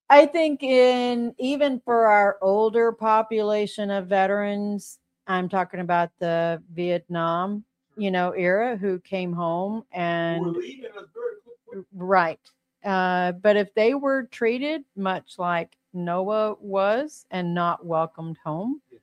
I think even for our older population of veterans, I'm talking about the Vietnam, era who came home Who were and leaving us very quickly. right. But if they were treated much like Noah was and not welcomed home, Yes.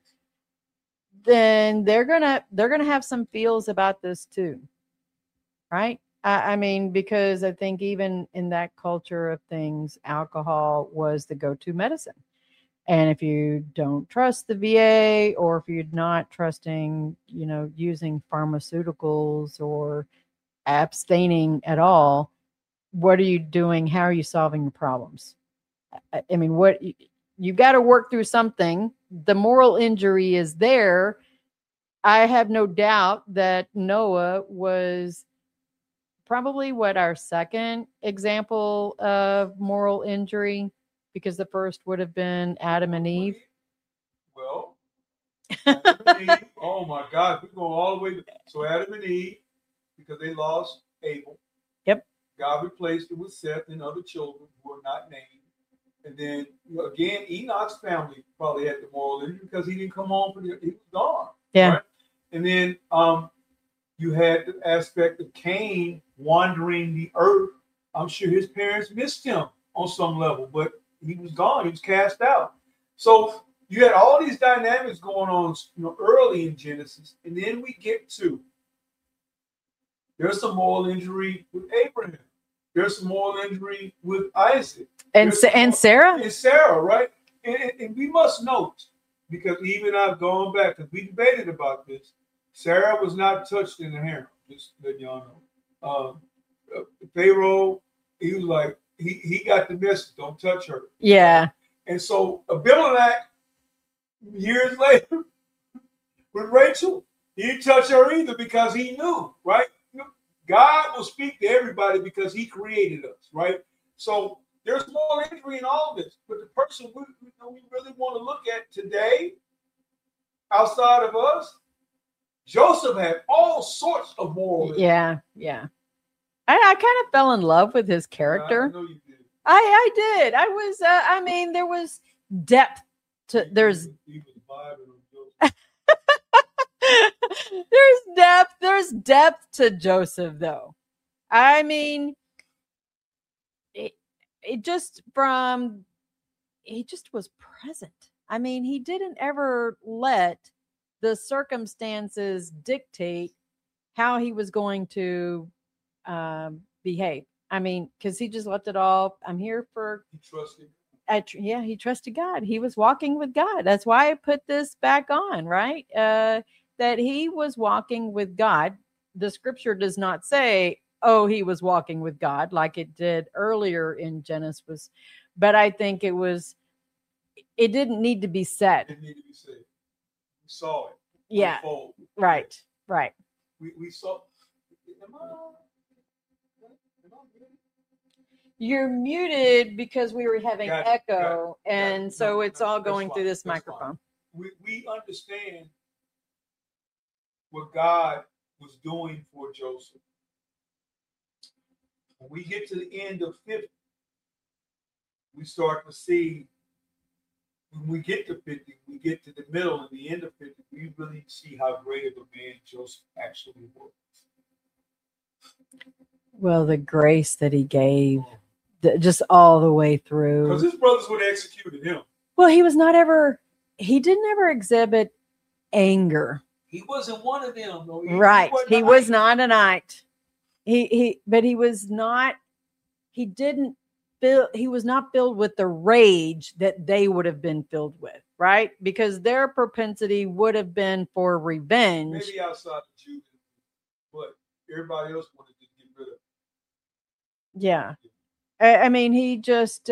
then they're gonna have some feels about this too, right? I mean, because I think even in that culture of things, alcohol was the go-to medicine. And if you don't trust the VA, or if you're not trusting, using pharmaceuticals or abstaining at all, what are you doing? How are you solving your problems? I mean, you got to work through something. The moral injury is there. I have no doubt that Noah was probably what our second example of moral injury, because the first would have been Adam and Eve. Well, Adam and Eve. Oh my God, we go all the way. So Adam and Eve, because they lost Abel, Yep. God replaced it with Seth and other children who are not named. And then again, Enoch's family probably had the moral injury because he didn't come home he was gone. Yeah. Right? And then you had the aspect of Cain wandering the earth. I'm sure his parents missed him on some level, but he was gone. He was cast out. So you had all these dynamics going on, early in Genesis, and then we get to there's some moral injury with Abraham. There's some moral injury with Isaac. And Sarah? And Sarah, right? And we must note, because even I've gone back, because we debated about this, Sarah was not touched in the harem. Just let y'all know. Pharaoh, he was like, he got the message, don't touch her. Yeah. And so Abimelech, years later, with Rachel, he didn't touch her either because he knew, right? God will speak to everybody because he created us, right? So there's moral injury in all this. But the person we really want to look at today, outside of us, Joseph had all sorts of moral injury. Yeah, yeah. I kind of fell in love with his character. I know you did. I did. I was. I mean, there was depth to. There's. He was vibing on Joseph. There's depth. There's depth to Joseph, though. I mean, it just from. He just was present. I mean, he didn't ever let the circumstances dictate how he was going to behave. I mean, because he just left it all. I'm here for. He trusted. Yeah, he trusted God. He was walking with God. That's why I put this back on, right? That he was walking with God. The scripture does not say, oh, he was walking with God like it did earlier in Genesis, but I think it didn't need to be said. It didn't need to be said. We saw it. Yeah. Right. Right. We saw. You're muted because we were having echo, and so it's all going through this microphone. We understand what God was doing for Joseph. When we get to the end of 50, we start to see, when we get to 50, we get to the middle and the end of 50, we really see how great of a man Joseph actually was. Well, the grace that he gave, just all the way through. Because his brothers would have executed him. Well, he didn't ever exhibit anger. He wasn't one of them, though. Right. He was not a knight. But he was not, he was not filled with the rage that they would have been filled with, right? Because their propensity would have been for revenge. Maybe outside the Jews, but everybody else wanted to get rid of it. Yeah. I mean, he just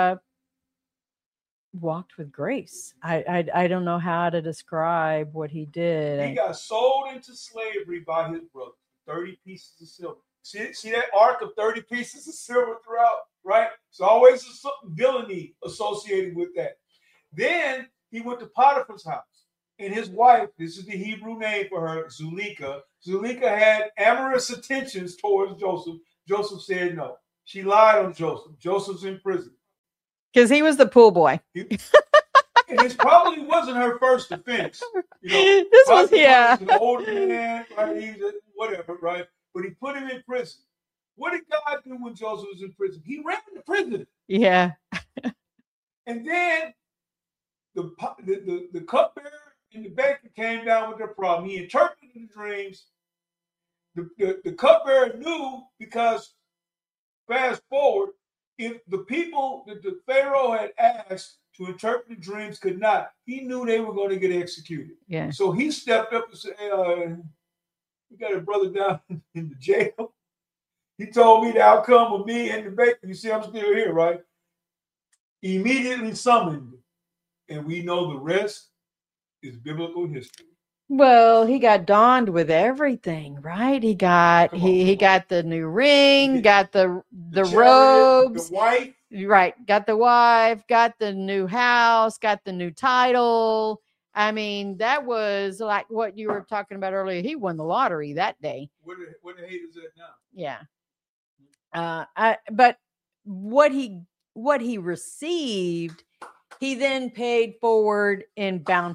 walked with grace. I don't know how to describe what he did. He got sold into slavery by his brother. 30 pieces of silver. See that arc of 30 pieces of silver throughout, right? It's always something villainy associated with that. Then he went to Potiphar's house. And his wife, this is the Hebrew name for her, Zuleika. Zuleika had amorous attentions towards Joseph. Joseph said no. She lied on Joseph. Joseph's in prison. Because he was the pool boy. And it probably wasn't her first offense. This was, yeah. An older man, right? He's whatever, right? But he put him in prison. What did God do when Joseph was in prison? He ran the prison. Yeah. And then the cupbearer and the baker came down with their problem. He interpreted the dreams. The cupbearer knew, because fast forward, if the people that the Pharaoh had asked to interpret the dreams could not, he knew they were going to get executed. Yeah. So he stepped up and said, we got a brother down in the jail. He told me the outcome of me and the baker. You see, I'm still here, right? Immediately summoned. And we know the rest is biblical history. Well, he got donned with everything, right? He got he got the new ring, got the chariot, robes, the wife, right? Got the wife, got the new house, got the new title. I mean, that was like what you were talking about earlier. He won the lottery that day. What the hate is that now? Yeah. But what he received, he then paid forward in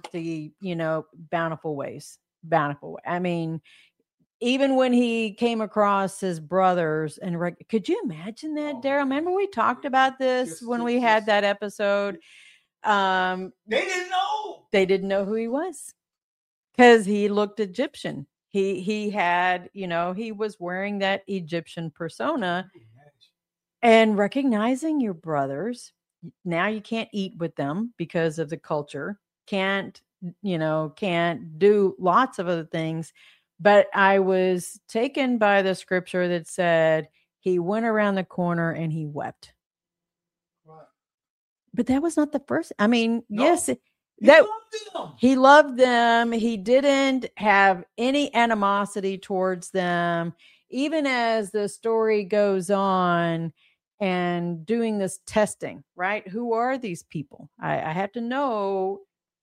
bountiful ways. I mean, even when he came across his brothers, and could you imagine that, Daryl? Remember we talked about this when we had that episode? They didn't know. They didn't know who he was because he looked Egyptian. He had, he was wearing that Egyptian persona, and recognizing your brothers. Now you can't eat with them because of the culture. Can't do lots of other things. But I was taken by the scripture that said he went around the corner and he wept. Right. But that was not the first. I mean, no, yes, he loved them. He didn't have any animosity towards them. Even as the story goes on, and doing this testing, right? Who are these people? I have to know,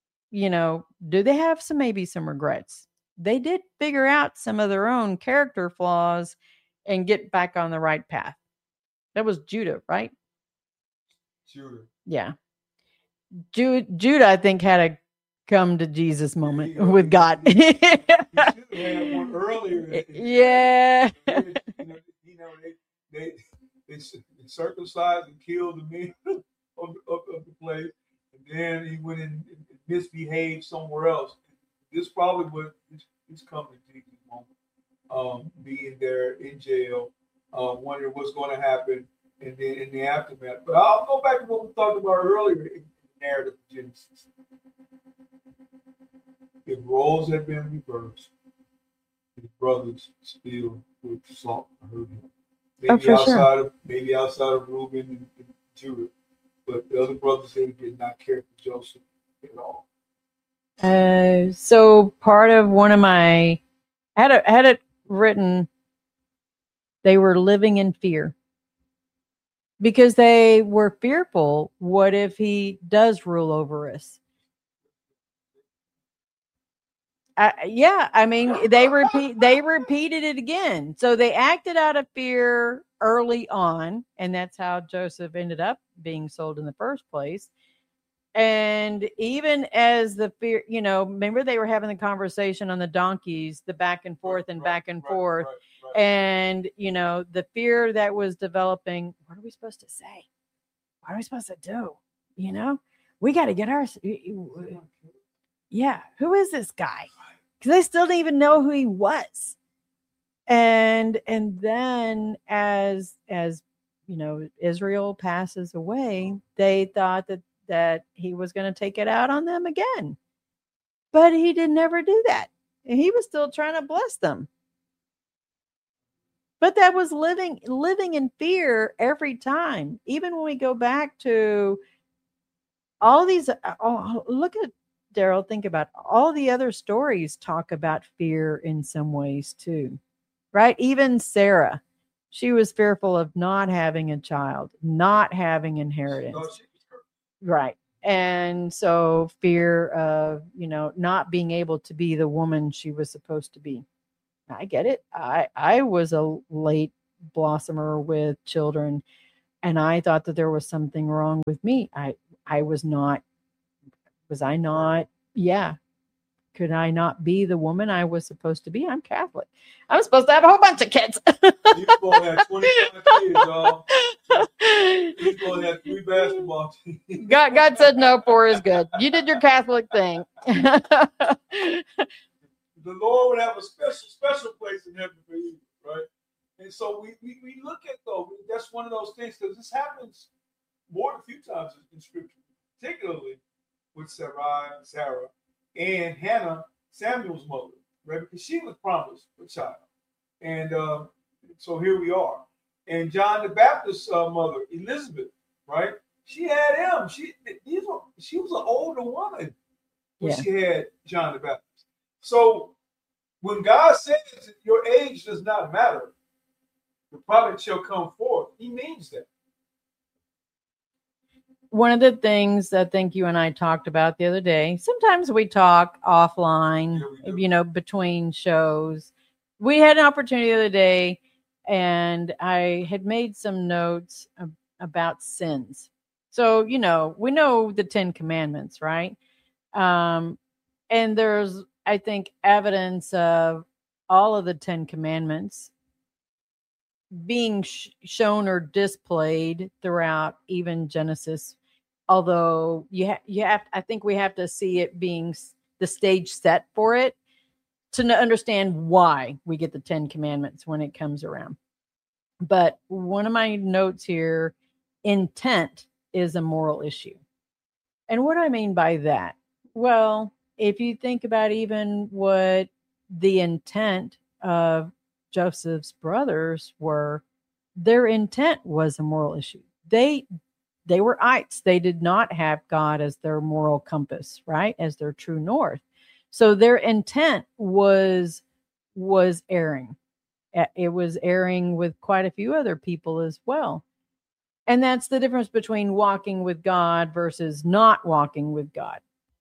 do they have maybe some regrets? They did figure out some of their own character flaws and get back on the right path. That was Judah, right? Judah. Yeah. Judah, I think, had a come to Jesus moment with God. He should have had one earlier. Yeah. They circumcised and killed the men of the place, and then he went and misbehaved somewhere else. This probably was his coming to Jesus moment, being there in jail, wondering what's going to happen, and then in the aftermath. But I'll go back to what we talked about earlier in the narrative of Genesis. If roles had been reversed, his brothers still would sought to hurt him. Maybe outside of Reuben and Judah, but the other brothers, they did not care for Joseph at all. So part of one of my had it written, they were living in fear because they were fearful. What if he does rule over us? I mean, they repeated it again. So they acted out of fear early on, and that's how Joseph ended up being sold in the first place. And even as the fear, remember they were having the conversation on the donkeys, the back and forth and back and forth. And, the fear that was developing, what are we supposed to say? What are we supposed to do? We got to get our, yeah, who is this guy? Because they still didn't even know who he was. And then as Israel passes away, they thought that he was going to take it out on them again. But he did never do that. And he was still trying to bless them. But that was living in fear every time. Even when we go back to all these, look at Daryl, think about all the other stories talk about fear in some ways too, right? Even Sarah, she was fearful of not having a child, not having inheritance, right? And so fear of, not being able to be the woman she was supposed to be. I get it. I was a late blossomer with children. And I thought that there was something wrong with me. I was not, was I not? Yeah. Could I not be the woman I was supposed to be? I'm Catholic. I'm supposed to have a whole bunch of kids. You supposed to have 25 kids, y'all. You supposed to have 3 basketball teams. God said no, 4 is good. You did your Catholic thing. The Lord would have a special place in heaven for you, right? And so we look at, though, that's one of those things, because this happens more than a few times in Scripture, particularly with Sarah and Hannah, Samuel's mother, right? Because she was promised a child. And so here we are. And John the Baptist's mother, Elizabeth, right? She had him. She was an older woman when she had John the Baptist. So when God says your age does not matter, the prophet shall come forth, he means that. One of the things I think you and I talked about the other day, sometimes we talk offline, between shows. We had an opportunity the other day, and I had made some notes about sins. So, we know the 10 Commandments, right? And there's, I think, evidence of all of the 10 Commandments being shown or displayed throughout even Genesis. Although I think we have to see it being the stage set for it to understand why we get the 10 Commandments when it comes around. But one of my notes here, intent is a moral issue. And what do I mean by that? Well, if you think about even what the intent of Joseph's brothers were, their intent was a moral issue. They were ites. They did not have God as their moral compass, right? As their true north. So their intent was erring. It was erring with quite a few other people as well. And that's the difference between walking with God versus not walking with God.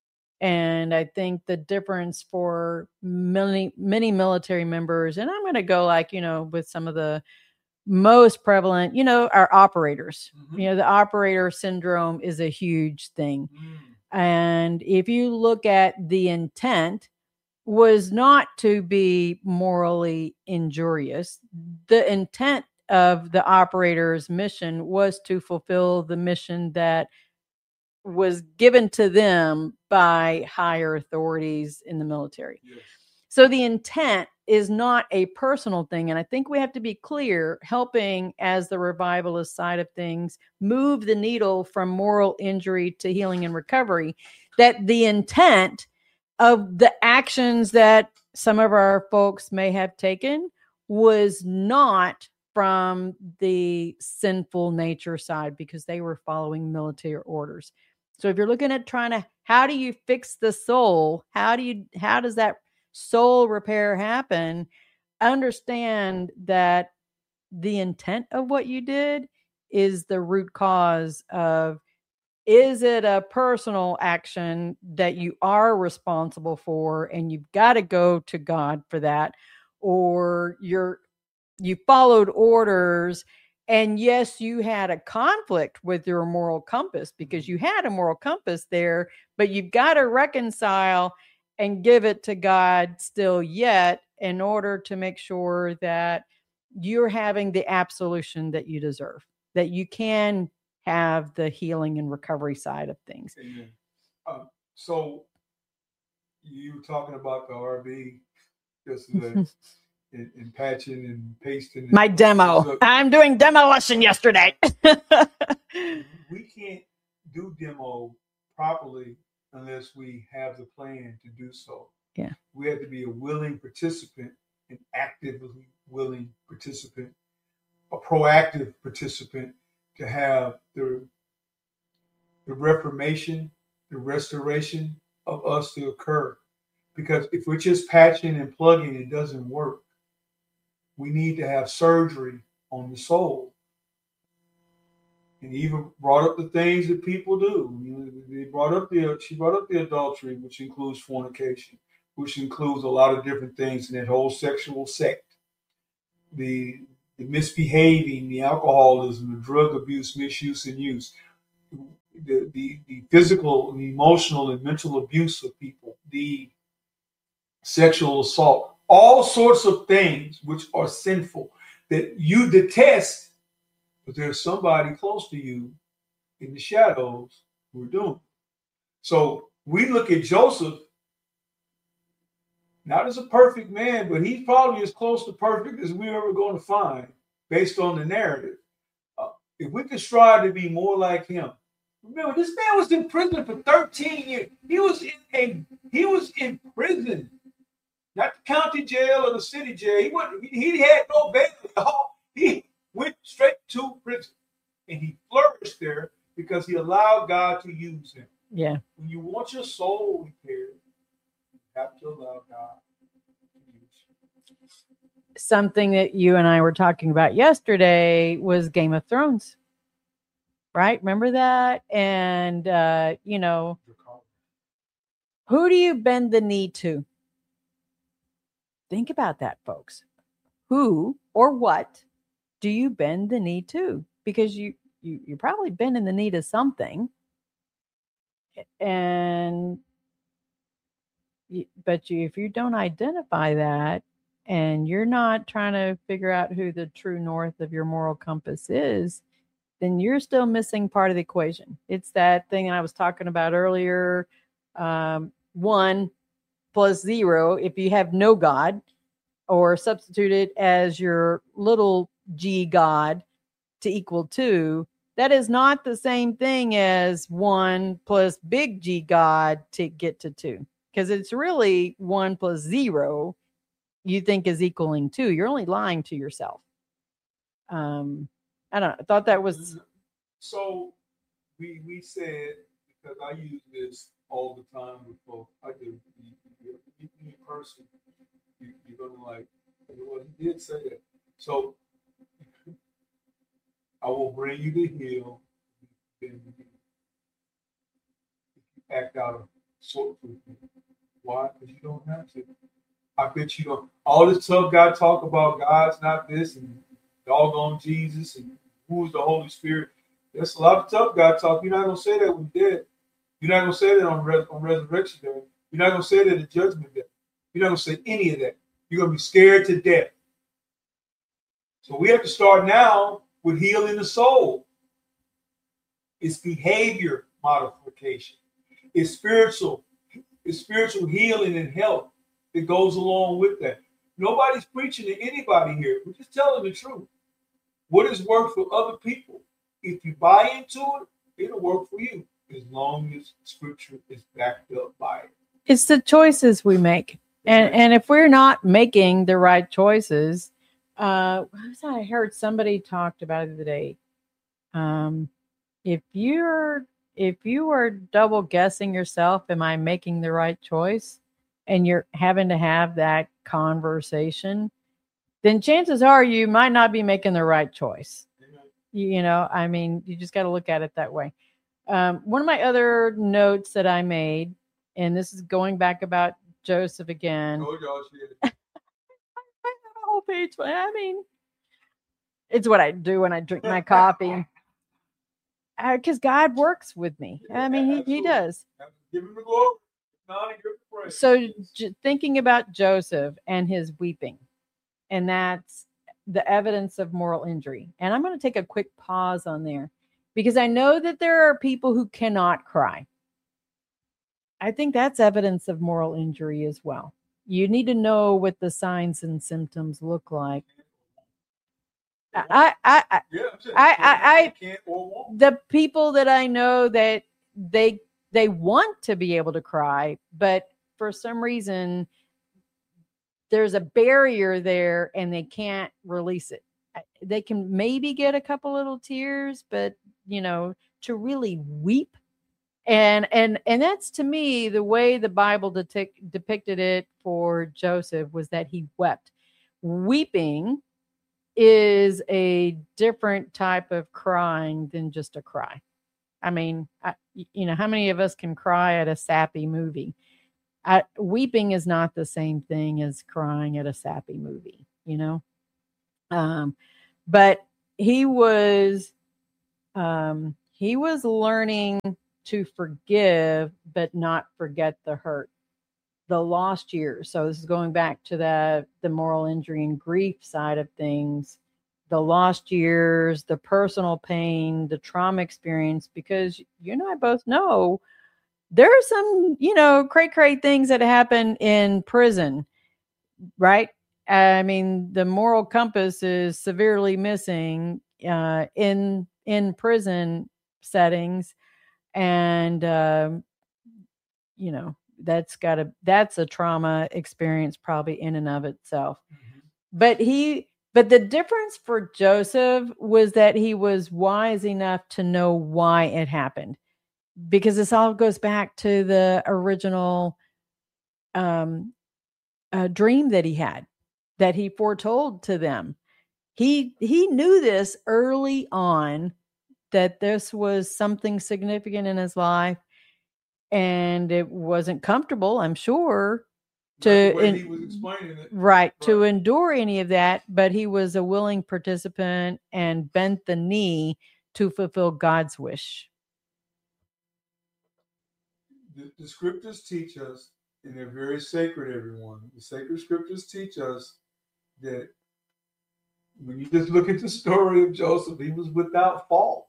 And I think the difference for many military members, and I'm going to go with some of the most prevalent, are operators. Mm-hmm. The operator syndrome is a huge thing. And if you look at the intent was not to be morally injurious. The intent of the operator's mission was to fulfill the mission that was given to them by higher authorities in the military. Yes. So the intent is not a personal thing. And I think we have to be clear, helping as the revivalist side of things, move the needle from moral injury to healing and recovery, that the intent of the actions that some of our folks may have taken was not from the sinful nature side, because they were following military orders. So if you're looking at how do you fix the soul? How does that soul repair happen? Understand that the intent of what you did is the root cause of, is it a personal action that you are responsible for and you've got to go to God for that, or you followed orders and yes, you had a conflict with your moral compass because you had a moral compass there, but you've got to reconcile and give it to God still yet in order to make sure that you're having the absolution that you deserve, that you can have the healing and recovery side of things. Amen. So you were talking about the RV yesterday. And patching and pasting. My demo. I'm doing demolition yesterday. We can't do demo properly unless we have the plan to do so. Yeah. We have to be a willing participant, an actively willing participant, a proactive participant to have the reformation, the restoration of us to occur. Because if we're just patching and plugging, it doesn't work. We need to have surgery on the soul. And Eva brought up the things that people do. She brought up the adultery, which includes fornication, which includes a lot of different things in that whole sexual sect. The the misbehaving, the alcoholism, the drug abuse, misuse, and use, the physical, and emotional, and mental abuse of people, the sexual assault, all sorts of things which are sinful that you detest, but there's somebody close to you in the shadows who are doing. So we look at Joseph not as a perfect man, but he's probably as close to perfect as we're ever going to find based on the narrative. If we could strive to be more like him. Remember, this man was in prison for 13 years. He was in prison, not the county jail or the city jail. He had no bail at all. He went straight to prison, and he flourished there because he allowed God to use him. Yeah. When you want your soul repaired, you have to allow God to use you. Something that you and I were talking about yesterday was Game of Thrones. Right? Remember that? And, who do you bend the knee to? Think about that, folks. Who or what do you bend the knee to? Because you probably bending the knee to something. And, if you don't identify that, and you're not trying to figure out who the true north of your moral compass is, then you're still missing part of the equation. It's that thing I was talking about earlier. 1 plus 0, if you have no God, or substitute it as your little g God to equal 2, that is not the same thing as 1 plus big G God to get to 2. Because it's really 1 plus 0 you think is equaling 2. You're only lying to yourself. I don't know. I thought that was. So we said, because I use this all the time with folks, I do. You in person, you're gonna like, well, he did say that. So I will bring you to heal. If you act out of sort with me. Why? Because you don't have to. I bet you don't. All this tough guy talk about God's not this and doggone Jesus and who's the Holy Spirit. There's a lot of tough guy talk. You're not gonna say that when you're dead. You're not gonna say that on resurrection day. You're not gonna say that in judgment day. You're not gonna say any of that. You're gonna be scared to death. So we have to start now with healing the soul. It's behavior modification. It's spiritual healing and health that goes along with that. Nobody's preaching to anybody here. We're just telling the truth. What has worked for other people? If you buy into it, it'll work for you as long as scripture is backed up by it. It's the choices we make. And if we're not making the right choices, I heard somebody talked about it today. If you are double guessing yourself, am I making the right choice? And you're having to have that conversation, then chances are you might not be making the right choice. You just got to look at it that way. One of my other notes that I made, and this is going back about Joseph again. Oh, I have a whole page. It's what I do when I drink my coffee. Because God works with me. He does. Give him the glory. So thinking about Joseph and his weeping, and that's the evidence of moral injury. And I'm going to take a quick pause on there because I know that there are people who cannot cry. I think that's evidence of moral injury as well. You need to know what the signs and symptoms look like. The people that I know that they want to be able to cry, but for some reason there's a barrier there and they can't release it. They can maybe get a couple little tears, but to really weep. And that's, to me, the way the Bible depicted it for Joseph was that he wept. Weeping is a different type of crying than just a cry. How many of us can cry at a sappy movie? Weeping is not the same thing as crying at a sappy movie, But he was learning to forgive but not forget the hurt, the lost years. So this is going back to the moral injury and grief side of things, the lost years, the personal pain, the trauma experience, because you and I both know there are some, cray things that happen in prison, right? I mean, the moral compass is severely missing in prison settings, and that's a trauma experience probably in and of itself. But the difference for Joseph was that he was wise enough to know why it happened, because this all goes back to the original dream that he had, that he foretold to them. He knew this early on, that this was something significant in his life, and it wasn't comfortable, I'm sure, he was explaining it. Right, to endure any of that, but he was a willing participant and bent the knee to fulfill God's wish. The scriptures teach us, and they're very sacred, everyone. The sacred scriptures teach us that when you just look at the story of Joseph, he was without fault.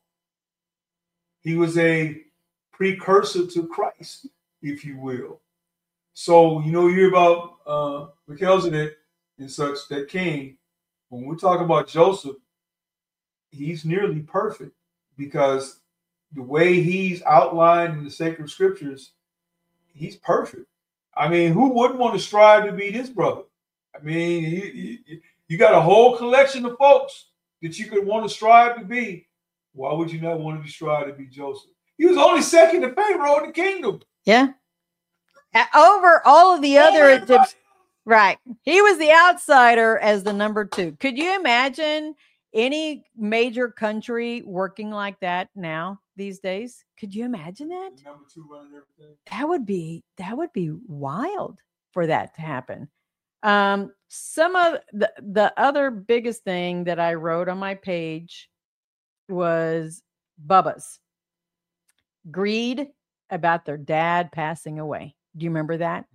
He was a precursor to Christ, if you will. So, you hear about Melchizedek and such, that king. When we talk about Joseph, he's nearly perfect, because the way he's outlined in the sacred scriptures, he's perfect. I mean, who wouldn't want to strive to be his brother? I mean, you got a whole collection of folks that you could want to strive to be. Why would you not want to strive to be Joseph? He was only second to Pharaoh in the kingdom. Yeah. Over all of the other, right. He was the outsider as the number 2. Could you imagine any major country working like that now these days? Could you imagine that? Number 2 running everything. That would be wild for that to happen. Some of the other biggest thing that I wrote on my page was Bubba's greed about their dad passing away. Do you remember that?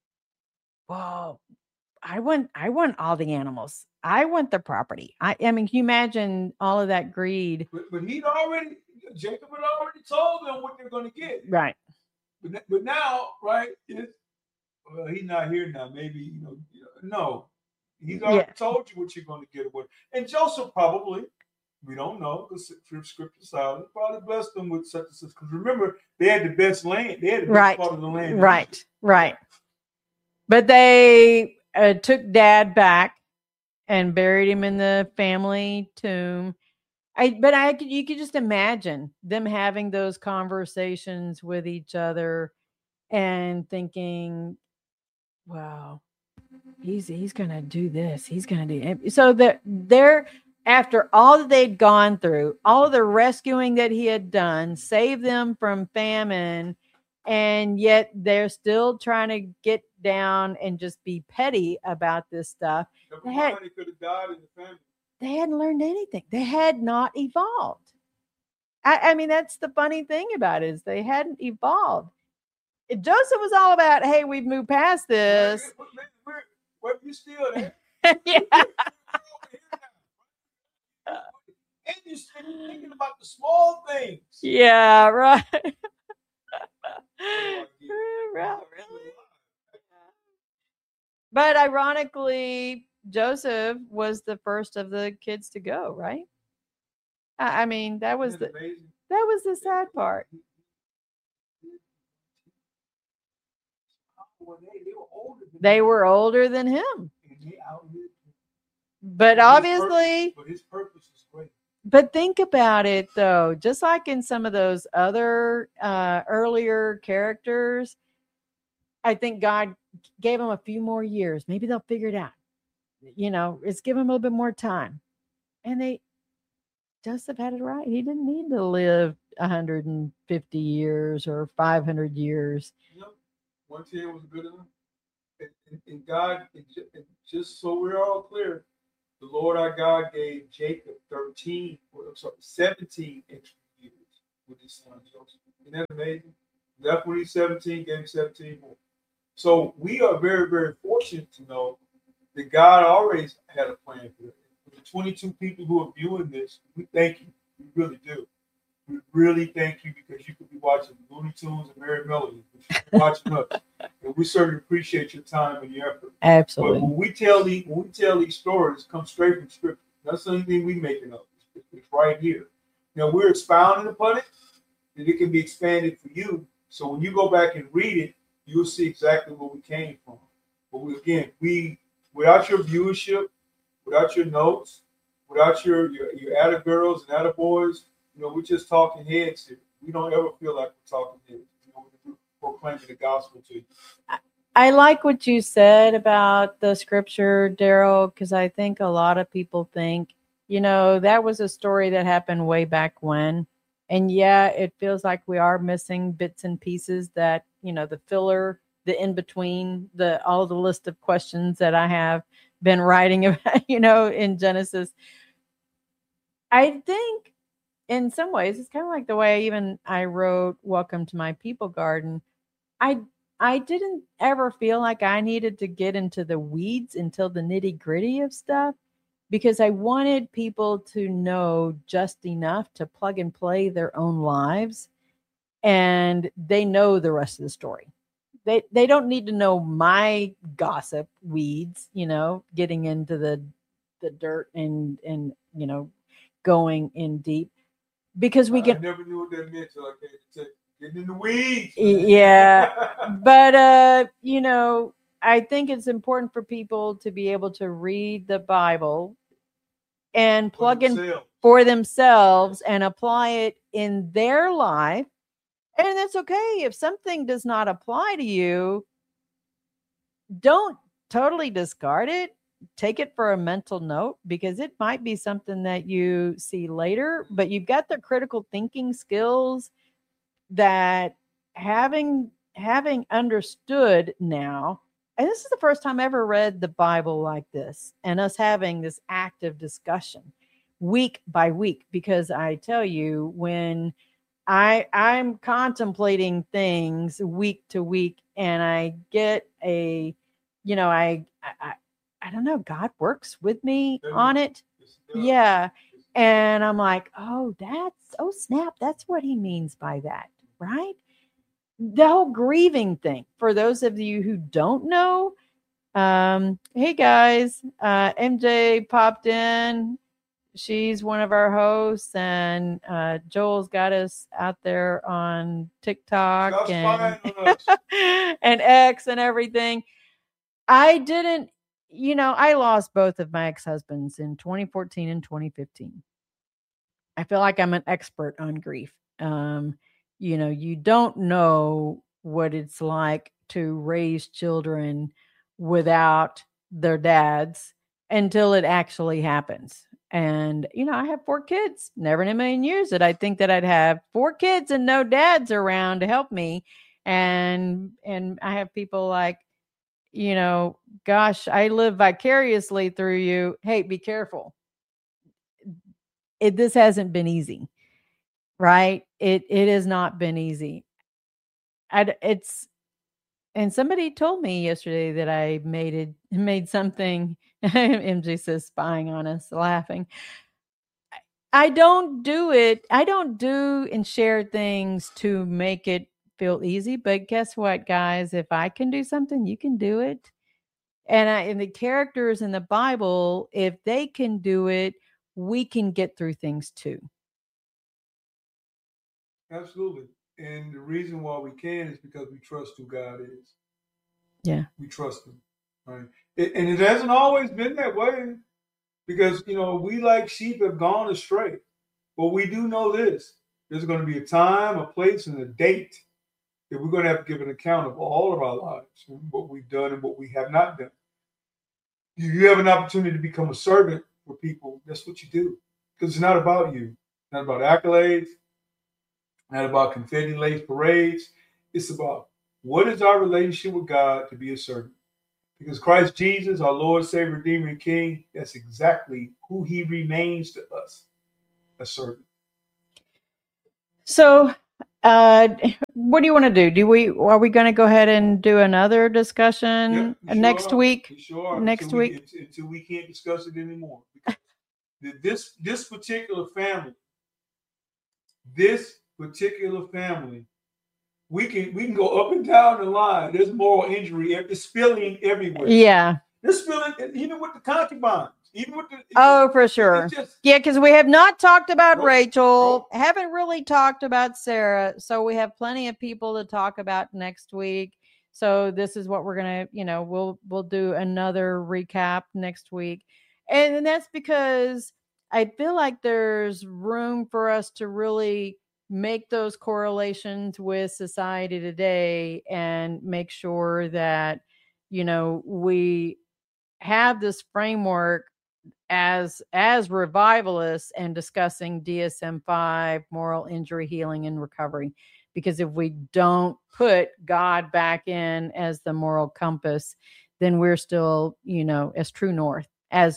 Whoa. I want all the animals. I want the property. I mean, can you imagine all of that greed? But Jacob had already told them what they're going to get. Right. But now, right, well, he's not here now. Maybe, no. He's already told you what you're going to get. And Joseph probably, we don't know, because scripture silent, probably blessed them with such and such. Because remember, they had the best land. They had the best part of the land. Right. But they took Dad back and buried him in the family tomb. You could just imagine them having those conversations with each other and thinking, wow, he's going to do this. He's going to do it. So they're after all that they'd gone through, all of the rescuing that he had done, saved them from famine, and yet they're still trying to get down and just be petty about this stuff. They could have died in the family. They hadn't learned anything. They had not evolved. I mean, that's the funny thing about it, is they hadn't evolved. Joseph was all about, hey, we've moved past this. Where you still there? Yeah. And you're still thinking about the small things. Yeah, right. Really? But ironically, Joseph was the first of the kids to go, right? I mean, that was the sad part. They were older than him. But obviously, but his purpose is great. But think about it, though. Just like in some of those other earlier characters, I think God gave them a few more years. Maybe they'll figure it out. It's give them a little bit more time. And Joseph had it right. He didn't need to live 150 years or 500 years. One year was good enough. And God, just so we're all clear, the Lord our God gave Jacob 17 extra years with his son Joseph. Isn't that amazing? Left when he's 17, gave him 17 more. So we are very, very fortunate to know that God already had a plan for it. For the 22 people who are viewing this, we thank you. We really do. We really thank you because you could be watching Looney Tunes and Mary Melody, but you could be watching us, and we certainly appreciate your time and your effort. Absolutely. But when we tell these stories, it comes straight from Scripture. That's the only thing we making up. It's right here. Now we're expounding upon it, and it can be expanded for you. So when you go back and read it, you'll see exactly where we came from. But we without your viewership, without your notes, without your atta girls and atta boys, we're just talking heads here. We don't ever feel like we're talking heads. We're proclaiming the gospel to you. I like what you said about the scripture, Daryl, because I think a lot of people think, that was a story that happened way back when. And yeah, it feels like we are missing bits and pieces that, the filler, the in between, all the list of questions that I have been writing about, in Genesis. I think in some ways it's kind of like the way I wrote Welcome to My People Garden. I didn't ever feel like I needed to get into the weeds until the nitty gritty of stuff, because I wanted people to know just enough to plug and play their own lives, and they know the rest of the story. They don't need to know my gossip weeds, getting into the dirt and going in deep, because we can. I never knew what that meant until I came to getting in the weeds. Yeah. But I think it's important for people to be able to read the Bible and plug in for themselves and apply it in their life. And that's okay. If something does not apply to you, don't totally discard it. Take it for a mental note, because it might be something that you see later, but you've got the critical thinking skills that having understood now. And this is the first time I ever read the Bible like this, and us having this active discussion week by week, because I tell you, when I'm contemplating things week to week, and I get I don't know, God works with me on it. Yeah. And I'm like, oh snap, that's what he means by that, right? The whole grieving thing. For those of you who don't know, hey guys, MJ popped in. She's one of our hosts, and Joel's got us out there on TikTok and and X and everything. I didn't, I lost both of my ex-husbands in 2014 and 2015. I feel like I'm an expert on grief. You don't know what it's like to raise children without their dads until it actually happens. And, I have 4 kids. Never in a million years did I think that I'd have 4 kids and no dads around to help me. And I have people like, gosh, I live vicariously through you. Hey, be careful. This hasn't been easy, right? It has not been easy. And somebody told me yesterday that I made something. MJ says spying on us, laughing. I don't do it. I don't do and share things to make it feel easy. But guess what, guys? If I can do something, you can do it. And the characters in the Bible, if they can do it, we can get through things too. Absolutely. And the reason why we can is because we trust who God is. Yeah. We trust him. Right. And it hasn't always been that way, because, we like sheep have gone astray. But we do know this. There's going to be a time, a place, and a date that we're going to have to give an account of all of our lives, and what we've done and what we have not done. You have an opportunity to become a servant for people. That's what you do. Because it's not about you. It's not about accolades. Not about confetti-laced parades. It's about, what is our relationship with God to be a servant? Because Christ Jesus, our Lord, Savior, Redeemer, and King, that's exactly who he remains to us, a servant. So, what do you want to do? Are we going to go ahead and do another discussion next week? Next week? Until we can't discuss it anymore. Because this particular family, we can go up and down the line. There's moral injury. It's spilling everywhere. Yeah. There's spilling even with the concubines. For sure. Because we have not talked about Rachel. Haven't really talked about Sarah. So we have plenty of people to talk about next week. So this is what we're gonna, we'll do another recap next week, and that's because I feel like there's room for us to really make those correlations with society today and make sure that, we have this framework as revivalists and discussing DSM-5, moral injury, healing, and recovery. Because if we don't put God back in as the moral compass, then we're still, as true north,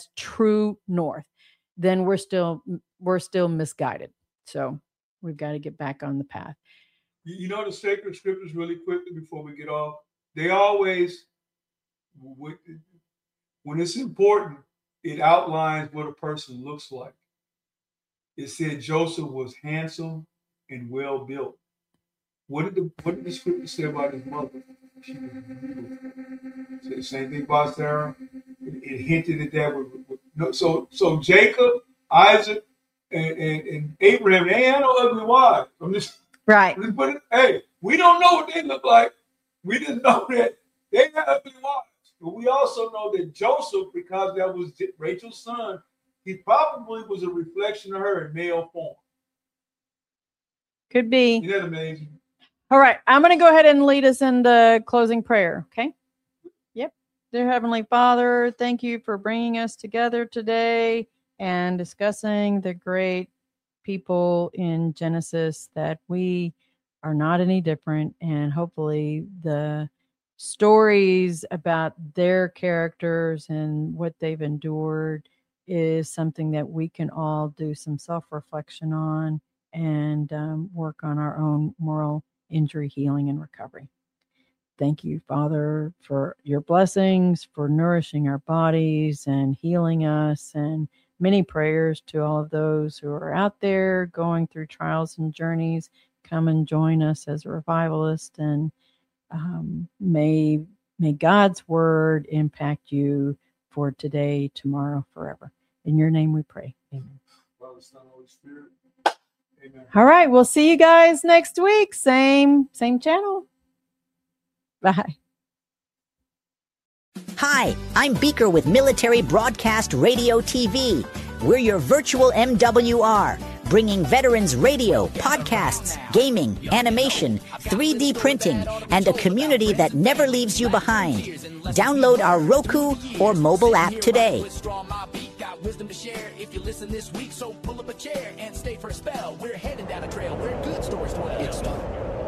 then we're still misguided. So we've got to get back on the path. The sacred scriptures, really quickly before we get off, they always, when it's important, it outlines what a person looks like. It said Joseph was handsome and well built. What did the scripture say about his mother? She was beautiful. So the same thing about Sarah. It hinted at that. So Jacob, Isaac, and Abraham, they had no ugly wives. Right. But hey, we don't know what they look like. We didn't know that they had ugly wives. But we also know that Joseph, because that was Rachel's son, he probably was a reflection of her in male form. Could be. Isn't that amazing? All right. I'm going to go ahead and lead us in the closing prayer. Okay. Yep. Dear Heavenly Father, thank you for bringing us together today and discussing the great people in Genesis, that we are not any different. And hopefully the stories about their characters and what they've endured is something that we can all do some self-reflection on and work on our own moral injury, healing, and recovery. Thank you, Father, for your blessings, for nourishing our bodies and healing us, and many prayers to all of those who are out there going through trials and journeys. Come and join us as a revivalist, and may God's word impact you for today, tomorrow, forever. In your name we pray. Amen. Father, Son, Holy Spirit. Amen. All right. We'll see you guys next week. Same channel. Bye. Hi, I'm Beaker with Military Broadcast Radio TV. We're your virtual MWR, bringing veterans radio, podcasts, gaming, animation, 3D printing, and a community that never leaves you behind. Download our Roku or mobile app today. Wisdom to share if you listen this week, so pull up a chair and stay for a spell. We're heading down a trail where good stories don't get started.